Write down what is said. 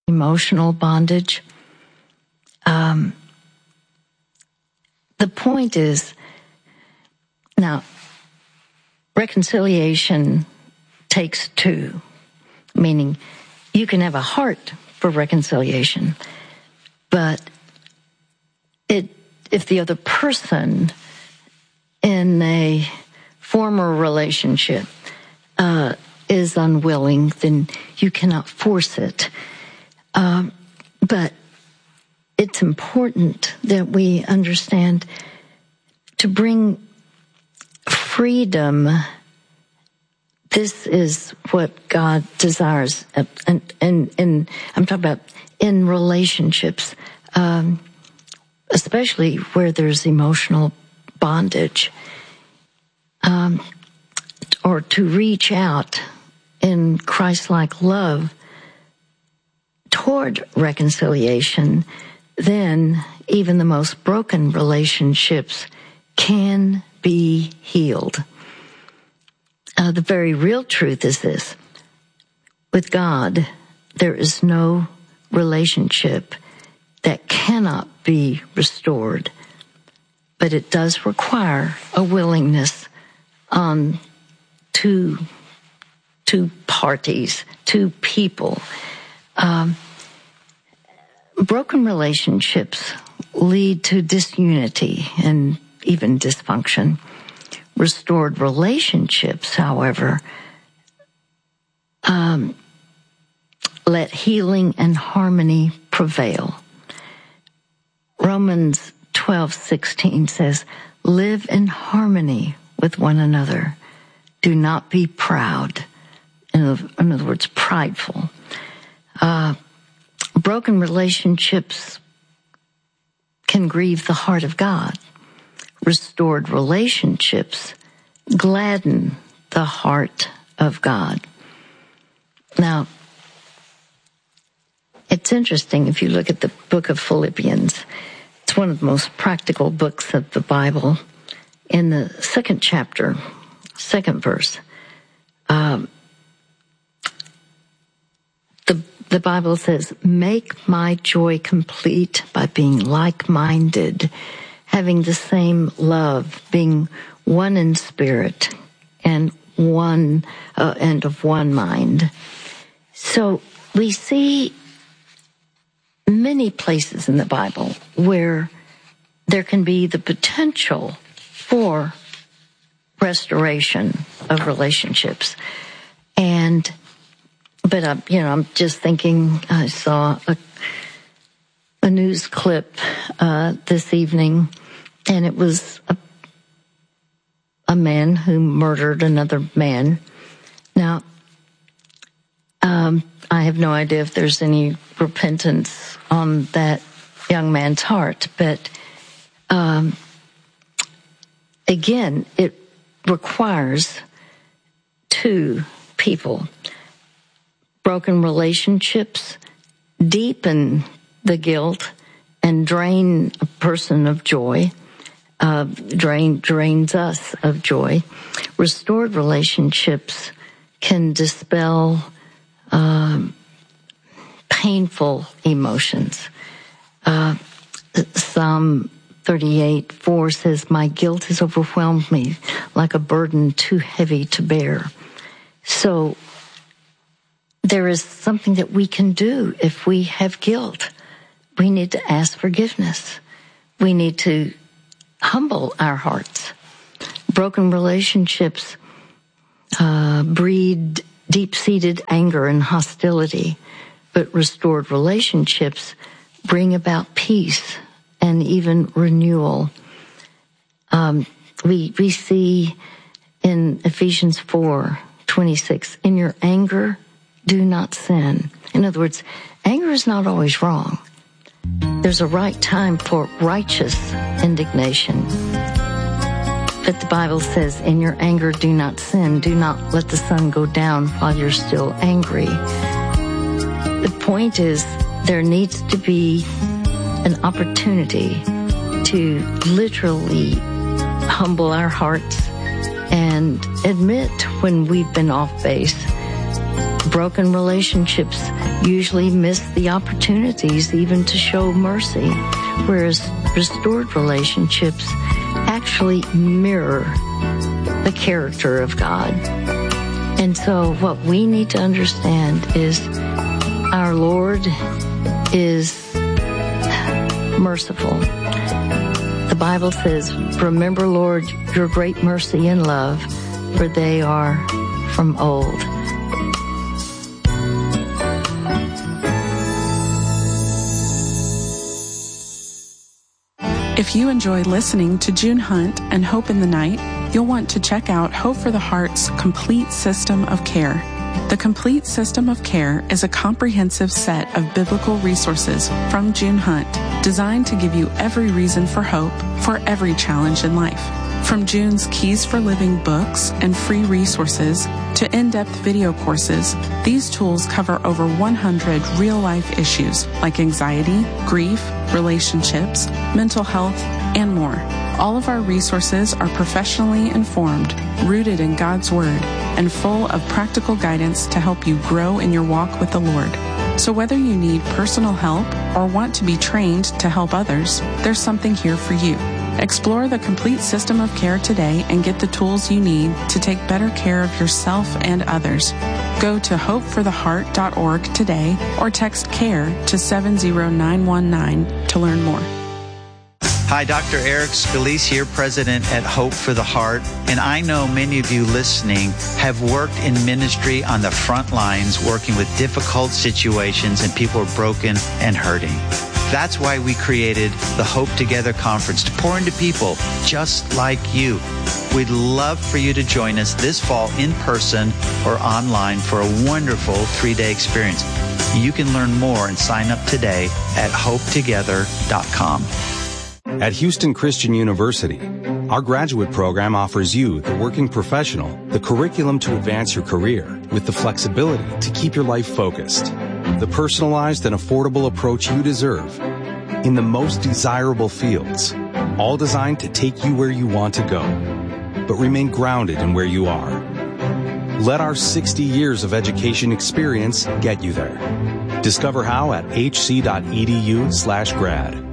emotional bondage. The point is, now, reconciliation takes two, meaning you can have a heart for reconciliation, but if the other person in a former relationship is unwilling, then you cannot force it. But it's important that we understand to bring freedom. This is what God desires, and I'm talking about in relationships, especially where there's emotional bondage, or to reach out in Christ-like love toward reconciliation. Then even the most broken relationships can be healed. The very real truth is this: with God, there is no relationship that cannot be restored, but it does require a willingness on two parties, two people. Broken relationships lead to disunity and even dysfunction. Restored relationships, however, let healing and harmony prevail. Romans 12:16 says, "Live in harmony with one another. Do not be proud." In other words, prideful. Broken relationships can grieve the heart of God. Restored relationships gladden the heart of God. Now, it's interesting if you look at the book of Philippians. It's one of the most practical books of the Bible. In the second chapter, second verse, the Bible says, "Make my joy complete by being like-minded, having the same love, being one in spirit and of one mind." So we see many places in the Bible where there can be the potential for restoration of relationships. But I'm just thinking, I saw a news clip this evening, and it was a man who murdered another man. Now, I have no idea if there's any repentance on that young man's heart, but again, it requires two people. Broken relationships deepen the guilt and drain a person of joy, drains us of joy. Restored relationships can dispel painful emotions. Psalm 38:4 says, "My guilt has overwhelmed me like a burden too heavy to bear." So there is something that we can do if we have guilt. We need to ask forgiveness. We need to humble our hearts. Broken relationships breed deep-seated anger and hostility, but restored relationships bring about peace and even renewal. We see in Ephesians 4:26, "In your anger, do not sin." In other words, anger is not always wrong. There's a right time for righteous indignation. But the Bible says, "In your anger, do not sin. Do not let the sun go down while you're still angry." The point is, there needs to be an opportunity to literally humble our hearts and admit when we've been off base, Broken relationships usually miss the opportunities even to show mercy, whereas restored relationships actually mirror the character of God. And so what we need to understand is our Lord is merciful. The Bible says, "Remember, Lord, your great mercy and love, for they are from old." If you enjoy listening to June Hunt and Hope in the Night, you'll want to check out Hope for the Heart's Complete System of Care. The Complete System of Care is a comprehensive set of biblical resources from June Hunt, designed to give you every reason for hope for every challenge in life. From June's Keys for Living books and free resources to in-depth video courses, these tools cover over 100 real-life issues like anxiety, grief, relationships, mental health, and more. All of our resources are professionally informed, rooted in God's Word, and full of practical guidance to help you grow in your walk with the Lord. So whether you need personal help or want to be trained to help others, there's something here for you. Explore the Complete System of Care today and get the tools you need to take better care of yourself and others. Go to hopefortheheart.org today or text CARE to 70919 to learn more. Hi, Dr. Eric Scalise here, President at Hope for the Heart. And I know many of you listening have worked in ministry on the front lines, working with difficult situations, and people are broken and hurting. That's why we created the Hope Together Conference, to pour into people just like you. We'd love for you to join us this fall in person or online for a wonderful 3-day experience. You can learn more and sign up today at hopetogether.com. At Houston Christian University, our graduate program offers you, the working professional, the curriculum to advance your career with the flexibility to keep your life focused, the personalized and affordable approach you deserve in the most desirable fields, all designed to take you where you want to go, but remain grounded in where you are. Let our 60 years of education experience get you there. Discover how at hc.edu/grad.